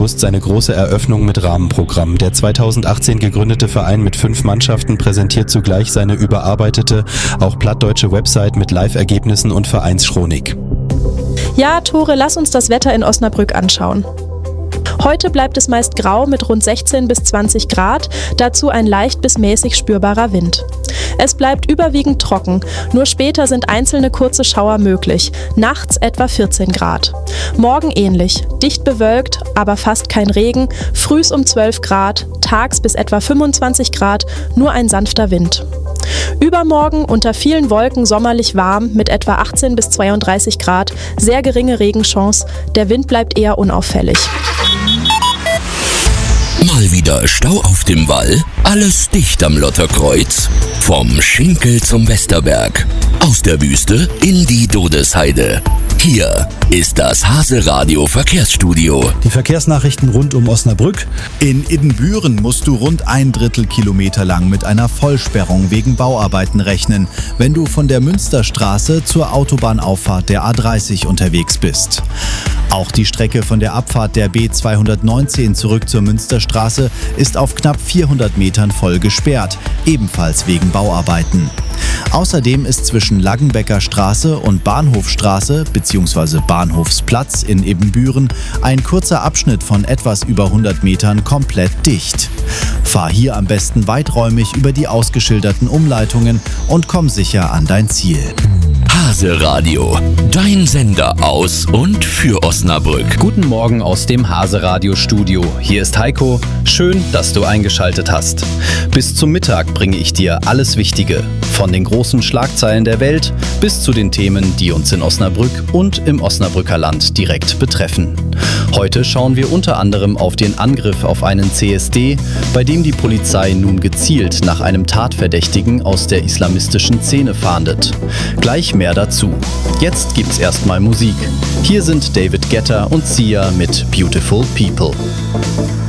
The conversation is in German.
seine große Eröffnung mit Rahmenprogramm. Der 2018 gegründete Verein mit 5 Mannschaften präsentiert zugleich seine überarbeitete, auch plattdeutsche Website mit Live-Ergebnissen und Vereinschronik. Ja, Tore, lass uns das Wetter in Osnabrück anschauen. Heute bleibt es meist grau mit rund 16 bis 20 Grad, dazu ein leicht bis mäßig spürbarer Wind. Es bleibt überwiegend trocken, nur später sind einzelne kurze Schauer möglich, nachts etwa 14 Grad. Morgen ähnlich, dicht bewölkt, aber fast kein Regen, frühs um 12 Grad, tags bis etwa 25 Grad, nur ein sanfter Wind. Übermorgen unter vielen Wolken sommerlich warm mit etwa 18 bis 32 Grad, sehr geringe Regenchance, der Wind bleibt eher unauffällig. Mal wieder Stau auf dem Wall, alles dicht am Lotterkreuz. Vom Schinkel zum Westerberg, aus der Wüste in die Dodesheide. Hier ist das Hase-Radio Verkehrsstudio. Die Verkehrsnachrichten rund um Osnabrück. In Ibbenbüren musst du rund 1/3 Kilometer lang mit einer Vollsperrung wegen Bauarbeiten rechnen, wenn du von der Münsterstraße zur Autobahnauffahrt der A30 unterwegs bist. Auch die Strecke von der Abfahrt der B219 zurück zur Münsterstraße ist auf knapp 400 Metern voll gesperrt, ebenfalls wegen Bauarbeiten. Außerdem ist zwischen Laggenbecker Straße und Bahnhofstraße bzw. Bahnhofsplatz in Ibbenbüren ein kurzer Abschnitt von etwas über 100 Metern komplett dicht. Fahr hier am besten weiträumig über die ausgeschilderten Umleitungen und komm sicher an dein Ziel. Hase-Radio, dein Sender aus und für Osnabrück. Guten Morgen aus dem Hase-Radio-Studio. Hier ist Heiko. Schön, dass du eingeschaltet hast. Bis zum Mittag bringe ich dir alles Wichtige. Von den großen Schlagzeilen der Welt bis zu den Themen, die uns in Osnabrück und im Osnabrücker Land direkt betreffen. Heute schauen wir unter anderem auf den Angriff auf einen CSD, bei dem die Polizei nun gezielt nach einem Tatverdächtigen aus der islamistischen Szene fahndet. Gleich mehr dazu. Jetzt gibt's erstmal Musik. Hier sind David Guetta und Sia mit Beautiful People.